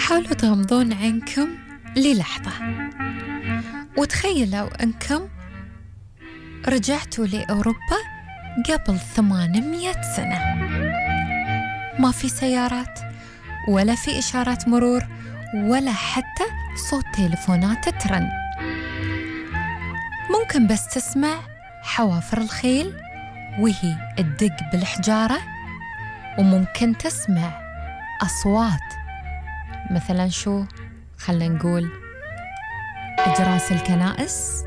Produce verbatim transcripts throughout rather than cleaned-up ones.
حاولوا تغمضون عينكم للحظة وتخيلوا أنكم رجعتوا لأوروبا قبل ثمانمية سنة. ما في سيارات ولا في إشارات مرور ولا حتى صوت تليفونات ترن. ممكن بس تسمع حوافر الخيل وهي تدق بالحجارة، وممكن تسمع أصوات مثلا شو خلنا نقول إجراس الكنائس،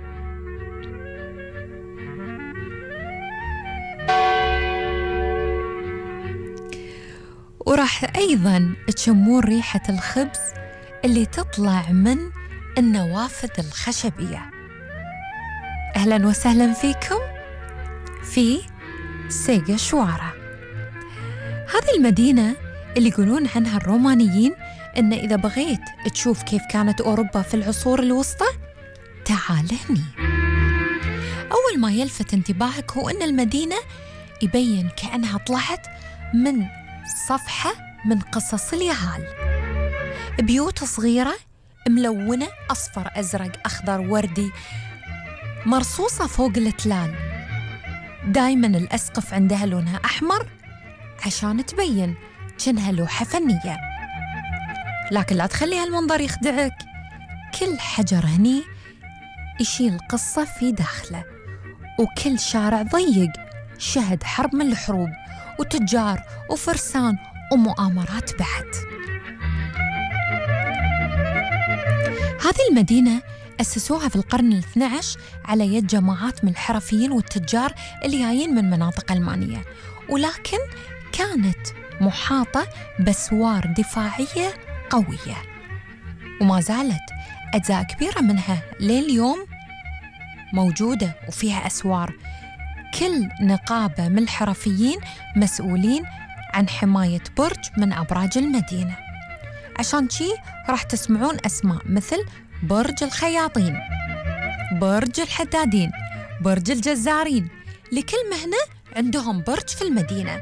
وراح أيضا تشمون ريحة الخبز اللي تطلع من النوافذ الخشبية. أهلا وسهلا فيكم في سيغا شوارع. هذه المدينة اللي يقولون عنها الرومانيين إن إذا بغيت تشوف كيف كانت أوروبا في العصور الوسطى تعال هني. أول ما يلفت انتباهك هو إن المدينة يبين كأنها طلعت من صفحة من قصص اليهال. بيوت صغيرة ملونة أصفر أزرق أخضر وردي مرصوصة فوق التلال. دايما الأسقف عندها لونها أحمر عشان تبين كأنها لوحة فنية. لكن لا تخلي هالمنظر يخدعك، كل حجر هني يشيل قصة في داخله، وكل شارع ضيق شهد حرب من الحروب وتجار وفرسان ومؤامرات بعد. هذه المدينة أسسوها في القرن الاثنى عشر على يد جماعات من الحرفيين والتجار اللي جايين من مناطق ألمانية، ولكن كانت محاطة بسوار دفاعية قوية، وما زالت أجزاء كبيرة منها لليوم موجودة وفيها أسوار. كل نقابة من الحرفيين مسؤولين عن حماية برج من أبراج المدينة. عشان شي راح تسمعون أسماء مثل برج الخياطين، برج الحدادين، برج الجزارين، لكل مهنة عندهم برج في المدينة.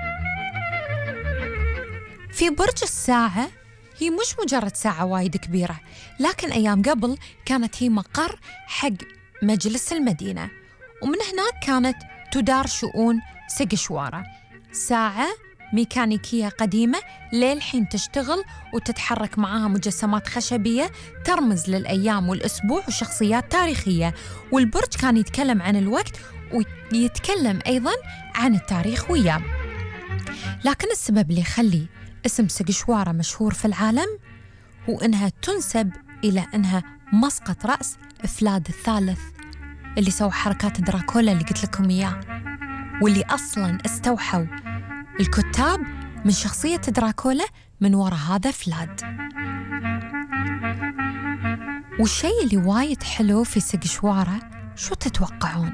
في برج الساعة، هي مش مجرد ساعة وايد كبيرة، لكن أيام قبل كانت هي مقر حق مجلس المدينة، ومن هناك كانت تدار شؤون سيغا شوارع. ساعة ميكانيكية قديمة للحين تشتغل وتتحرك معاها مجسمات خشبية ترمز للأيام والأسبوع وشخصيات تاريخية. والبرج كان يتكلم عن الوقت ويتكلم أيضاً عن التاريخ وياه. لكن السبب اللي يخلي اسم سيغا شوارع مشهور في العالم هو إنها تنسب إلى إنها مسقط رأس فلاد الثالث اللي سوى حركات دراكولا اللي قلت لكم إياه، واللي أصلاً استوحوا الكتاب من شخصية دراكولا من وراء هذا فلاد. والشيء اللي وايد حلو في سيغا شوارع شو تتوقعون؟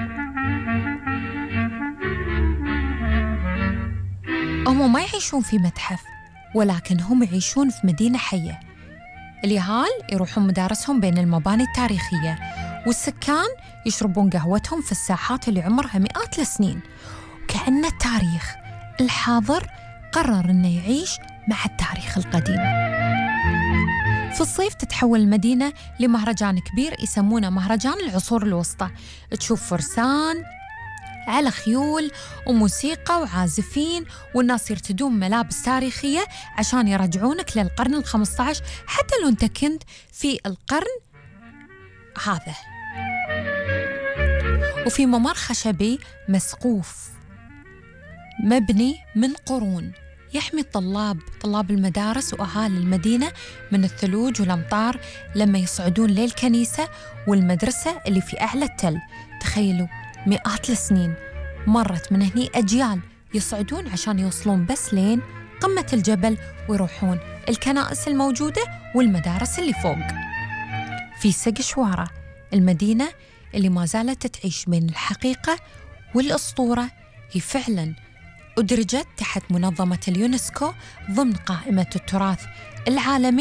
هم ما يعيشون في متحف، ولكن هم يعيشون في مدينة حية. اليهال يروحون مدارسهم بين المباني التاريخية، والسكان يشربون قهوتهم في الساحات اللي عمرها مئات السنين. وكأن التاريخ الحاضر قرر إنه يعيش مع التاريخ القديم. في الصيف تتحول المدينة لمهرجان كبير يسمونه مهرجان العصور الوسطى. تشوف فرسان على خيول وموسيقى وعازفين، والناس يرتدون ملابس تاريخية عشان يرجعونك للقرن الخمسة عشر حتى لو أنت كنت في القرن هذا. وفي ممر خشبي مسقوف مبني من قرون يحمي الطلاب طلاب المدارس وأهالي المدينة من الثلوج والأمطار لما يصعدون للكنيسة والمدرسة اللي في أعلى التل. تخيلوا مئات السنين مرت من هني أجيال يصعدون عشان يوصلون بس لين قمة الجبل ويروحون الكنائس الموجودة والمدارس اللي فوق. في سيغا شوارع المدينة اللي ما زالت تعيش بين الحقيقة والأسطورة، هي فعلاً أدرجت تحت منظمة اليونسكو ضمن قائمة التراث العالمي